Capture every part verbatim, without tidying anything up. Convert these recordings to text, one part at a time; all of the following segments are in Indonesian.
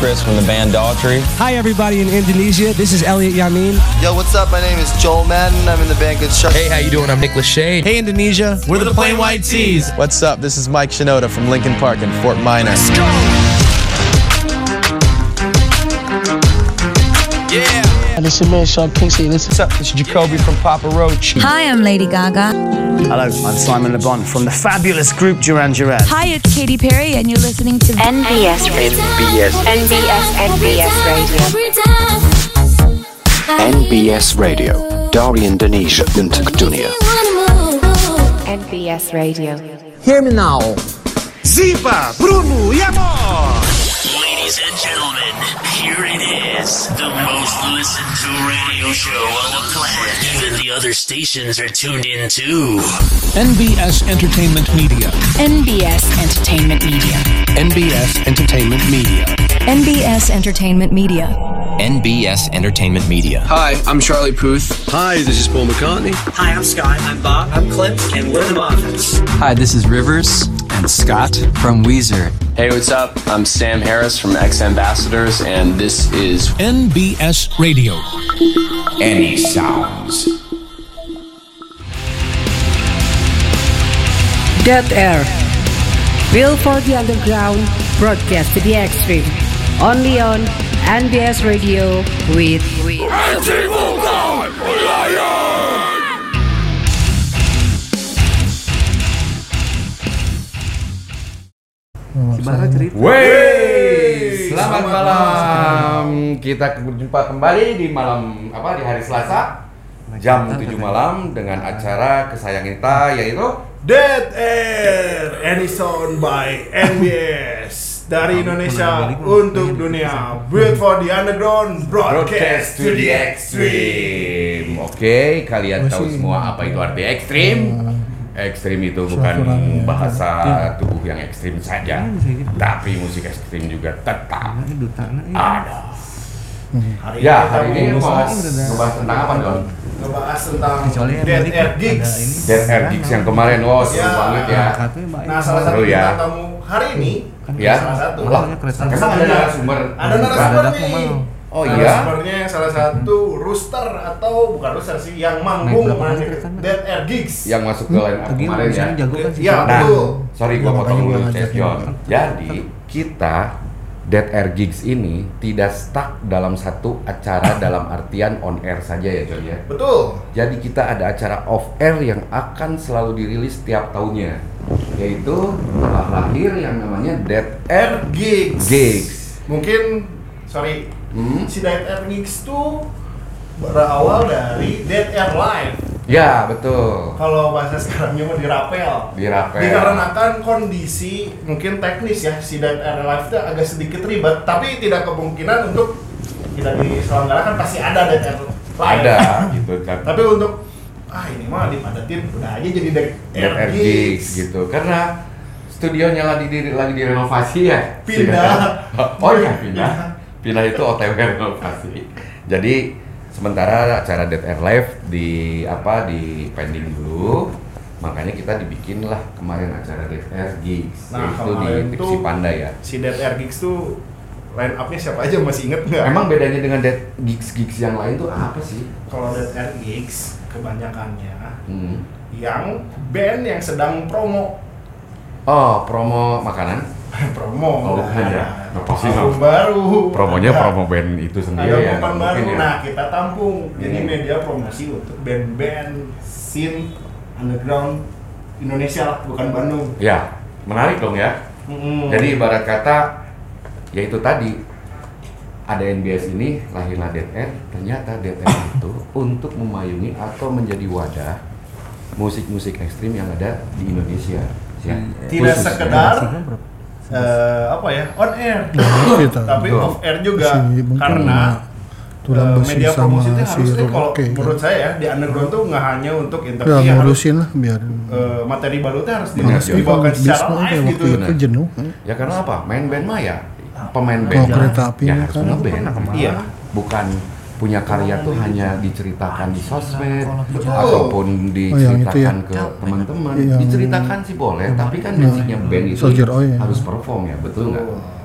Chris from the band Daughtry. Hi everybody in Indonesia, this is Elliot Yamin. Yo, what's up? My name is Joel Madden. I'm in the band Good Shark. Hey, how you doing? I'm Nick Lachey. Hey Indonesia, we're, we're the Plain White T's. What's up? This is Mike Shinoda from Linkin Park in Fort Minor. Let's go! Yeah! This is me, Sean Kingsley. What's up? This is Jacoby from Papa Roach. Hi, I'm Lady Gaga. Hello, I'm Simon Le Bon from the fabulous group Duran Duran. Hi, it's Katy Perry, and you're listening to N B S Radio. N B S. N B S. N B S Radio. N B S Radio. Dari Indonesia untuk dunia. N B S Radio. Hear me now. Zipa, Bruno, Yamor. Ladies and gentlemen, here it is, the most listened to radio show on the planet. Even the other stations are tuned in too. N B S Entertainment Media. N B S Entertainment Media. N B S Entertainment Media. N B S Entertainment Media. N B S Entertainment Media. Hi, I'm Charlie Puth. Hi, this is Paul McCartney. Hi, I'm Scott. I'm Bob. I'm Clint. And we're the Muffins. Hi, this is Rivers and Scott from Weezer. Hey, what's up? I'm Sam Harris from X Ambassadors, and this is N B S Radio. Any sounds. Dead Air. Built for the underground, broadcast to the extreme. Only on N B S Radio with... with Wey, selamat malam. Kita berjumpa kembali di malam apa di hari Selasa jam tujuh malam dengan acara kesayangan kita yaitu Dead Air, any sound by N B S dari Indonesia untuk dunia, built for the underground, broadcast to the extreme. Oke, kalian tahu semua apa itu arti ekstrim? Ekstrim itu bukan bahasa tubuh yang ekstrim saja, tapi musik ekstrim juga tetap ada. Ya, hari ini ngebahas ngebahas tentang apa dong? Ngebahas tentang Dead Air Gigs. Dead Air Gigs yang kemarin, oh seru banget ya. Nah, salah satu bintang tamu hari ini, ya salah satu. Emang ada narasumber? Ada narasumber nih. Oh iya. Narasumbernya salah satu Rooster atau bukan Rooster sih, yang manggung Dead Air Gigs. Yang masuk ke line up kemarin ya. Iya betul. Sorry gua potong dulu Chef John. Jadi kita Dead Air Gigs ini tidak stuck dalam satu acara dalam artian on air saja ya John ya. Betul. Jadi kita ada acara off air yang akan selalu dirilis setiap tahunnya, yaitu telah lahir yang namanya Dead Air Gigs. Gigs. Mungkin sorry, hmm? si Dead Air Gigs tuh berawal dari Dead Air Live. Ya betul. Kalau bahasa sekarangnya mah dirapel. Dirapel. Dikarenakan kondisi mungkin teknis ya, si Dead Air Live itu agak sedikit ribet, tapi tidak kemungkinan untuk tidak diselenggarakan, pasti ada Dead Air Live. Ada gitu kan. Tapi untuk ah ini mah dipadatin udah aja jadi Dead Air, Air Gigs. Gigs gitu. Karena studionya lagi di lagi direnovasi ya. Pindah. Oh iya pindah. Pindah itu O T W renovasi. Jadi sementara acara Dead Air Live di apa di pending dulu, makanya kita dibikin lah kemarin acara Dead Air Gigs. Nah, itu di Tipsi Panda ya. Si Dead Air Gigs tuh line up-nya siapa aja, masih inget nggak? Emang bedanya dengan Dead Gigs-Gigs yang lain tuh apa sih? Kalau Dead Air Gigs kebanyakannya hmm. yang band yang sedang promo. Oh, promo makanan? Promo. Oh, bukan ya. Pasti album baru. Promonya ada, promo band itu sendiri ya. Album baru. Ya. Nah, kita tampung. Jadi hmm. media promosi untuk band-band scene underground Indonesia lah, bukan Bandung. Ya, menarik dong ya. Hmm. Jadi ibarat kata yaitu tadi ada N B S ini lahirlah Dead Air. Ternyata Dead Air itu untuk memayungi atau menjadi wadah musik-musik ekstrim yang ada di Indonesia. Ya. Tidak khusus sekedar uh, apa ya on air, tapi off air juga. Karena uh, media promosi itu harusnya kalau okay, menurut kan? saya ya di underground tuh nggak hanya untuk interview, ya, harus lah biar uh, materi baru tuh harus dibawakan secara live gitu. Itu jenuh. Ya karena apa? Main band mah ya pemain band. Oh, kereta api ya harus kan. ngeband. Iya. Bukan punya karya tuh hanya diceritakan di sosmed betul. ataupun diceritakan oh, ya. ke teman-teman. Iya. Diceritakan sih boleh, tapi kan basicnya band itu Soldier, oh, iya. harus perform ya, betul nggak?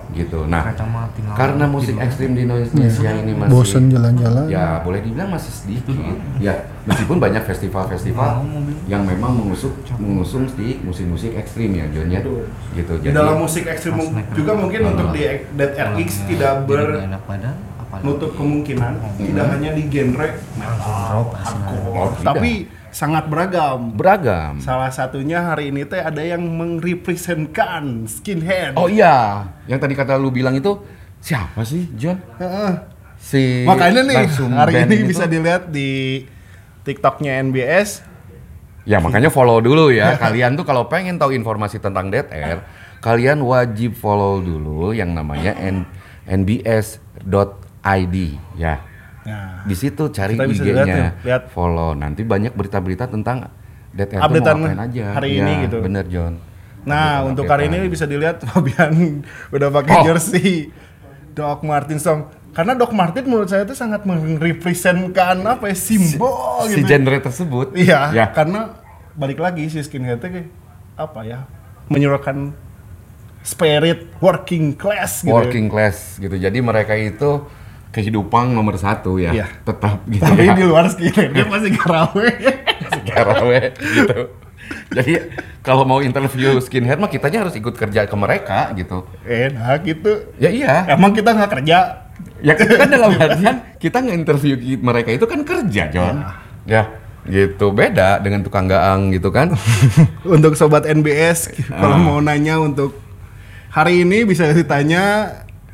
gitu. Nah, karena musik ekstrim di Indonesia ya, ini masih bosan jalan-jalan. Ya, boleh dibilang masih sedikit. Ya, meskipun banyak festival-festival yang memang mengusung mengusung di musik-musik ekstrim ya, John ya. Gitu. Di Jadi dalam musik ekstrim juga mungkin untuk di Dead R X tidak bernutup kemungkinan hmm. tidak hanya di genre metal, hardcore, tapi sangat beragam. Beragam. Salah satunya hari ini teh ada yang merepresentkan skinhead. Oh iya, yang tadi kata lu bilang itu siapa sih, John? Uh, si makanya nih hari ini itu bisa dilihat di TikToknya N B S. Ya makanya follow dulu ya. Kalian tuh kalau pengen tahu informasi tentang Dead Air, kalian wajib follow dulu yang namanya N B S dot I D ya. Nah, di situ cari I G-nya, lihat. Follow. Nanti banyak berita-berita tentang Dead Air itu mau ngapain aja. Hari ya, ini gitu. Bener John. Nah, untuk hari ini bisa dilihat Fabian udah pakai oh. jersey Doc Martin Song. Karena Doc Martin menurut saya itu sangat merepresentkan apa ya, simbol si, gitu. Si genre tersebut. Iya, ya. Karena balik lagi si skinhead itu apa ya? Menyuarakan spirit working class gitu. Working class gitu. Jadi mereka itu kehidupan nomor satu ya, iya. Tetap gitu. Tapi ya. Di luar skinhead dia masih garawe. Masih garawe gitu. Jadi kalau mau interview skinhead mah kitanya harus ikut kerja ke mereka gitu. Enak gitu. Ya iya. Emang kita nggak kerja? Ya kan dalam artian kita nge-interview mereka itu kan kerja, John. Ya. Ya gitu, beda dengan tukang gaang gitu kan. Untuk sobat N B S kalau mau nanya untuk hari ini bisa ditanya.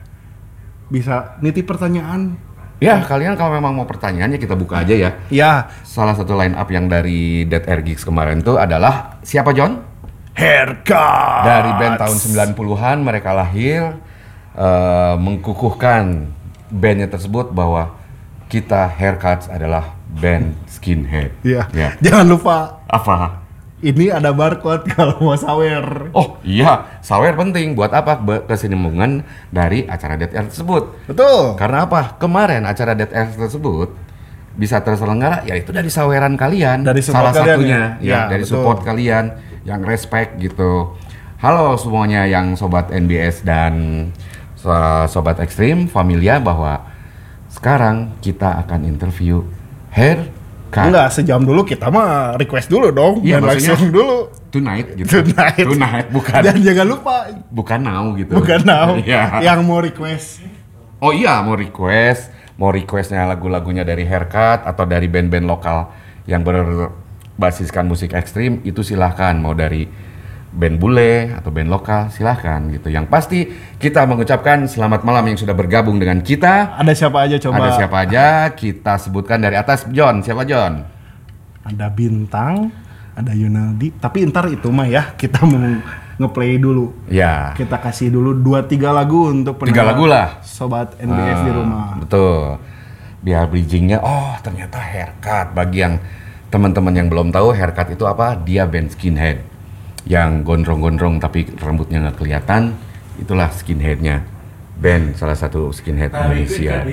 Bisa nitip pertanyaan. Ya, kalian kalau memang mau pertanyaan ya kita buka aja ya. Ya. Salah satu line up yang dari Dead Air Gigs kemarin itu adalah siapa, John? Haircuts. Dari band tahun sembilan puluhan mereka lahir uh, mengkukuhkan bandnya tersebut bahwa kita Haircuts adalah band skinhead. Iya. Ya. Jangan lupa. Apa? Ini ada barcode kalau mau sawer. Oh iya, sawer penting. Buat apa? Kesinambungan dari acara Dead Air tersebut. Betul. Karena apa? Kemarin acara Dead Air tersebut bisa terselenggara, yaitu dari saweran kalian. Dari salah kalian satunya, ya, ya, dari betul. Support kalian yang respect gitu. Halo semuanya yang sobat N B S dan sobat ekstrim, familia, bahwa sekarang kita akan interview Hair. Kan. Enggak, sejam dulu kita mah request dulu dong. Iya, langsung dulu. Tonight gitu. Tonight. Tonight, bukan. Dan jangan lupa. Bukan now gitu. Bukan now. Ya. Yang mau request. Oh iya, mau request. Mau requestnya lagu-lagunya dari Haircut atau dari band-band lokal yang berbasiskan musik ekstrim, itu silahkan. Mau dari band bule atau band lokal, silahkan gitu. Yang pasti kita mengucapkan selamat malam yang sudah bergabung dengan kita. Ada siapa aja coba? Ada siapa aja, kita sebutkan dari atas. John, siapa John? Ada Bintang, ada Yunaldi. Tapi ntar itu mah ya, kita mau ngeplay dulu. Ya. Kita kasih dulu dua tiga lagu untuk tiga lagu lah. Sobat N B S ah, di rumah. Betul. Biar bridgingnya, oh ternyata Haircut. Bagi yang teman-teman yang belum tahu, Haircut itu apa? Dia band skinhead yang gondrong-gondrong tapi rambutnya nggak kelihatan, itulah skinheadnya, band salah satu skinhead Indonesia.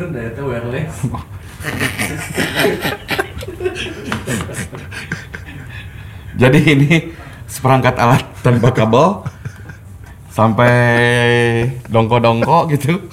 Jadi ini seperangkat alat tanpa kabel sampai dongko-dongko gitu.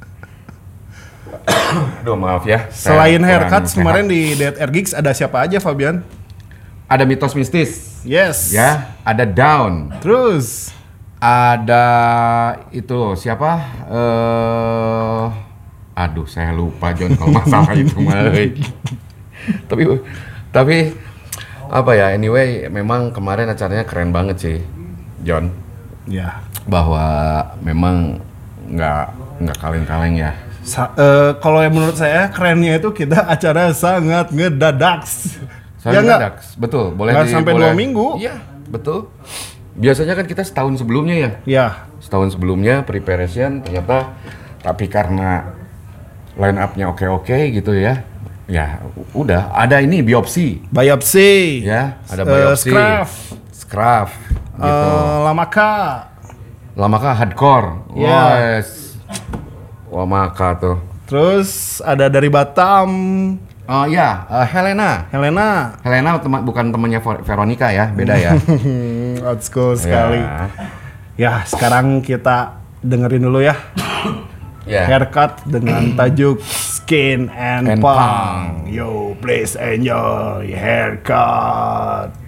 Aduh maaf ya. Selain Haircut kemarin di Dead Air Gigs ada siapa aja, Fabian? Ada Mitos Mistis. Yes. Ya, ada Down. Terus ada itu siapa? Uh, aduh, saya lupa John kalau masalah itu malah. tapi tapi apa ya? Anyway, memang kemarin acaranya keren banget sih, John. Ya. Bahwa memang nggak nggak kaleng-kaleng ya. Sa- uh, kalau yang menurut saya kerennya itu kita acara sangat ngedadak. Ya enggak, betul. Boleh nggak di, sampai boleh. dua minggu. Iya, betul. Biasanya kan kita setahun sebelumnya ya. Iya. Setahun sebelumnya preparation ternyata, tapi karena line up-nya oke-oke gitu ya. Ya, udah ada ini biopsi. Biopsi. Ya, ada biopsi. Uh, Scraf. Scraf gitu. Uh, Lamaka. Lamaka hardcore. Yeah. Yes. Lamaka tuh. Terus ada dari Batam. Oh iya, uh, Helena. Helena. Helena tema, bukan temannya Veronica ya, beda ya. Old school sekali. Ya, ya sekarang kita dengerin dulu ya. Yeah. Haircut dengan tajuk Skin and, And Punk. Punk. Yo, please enjoy Haircut.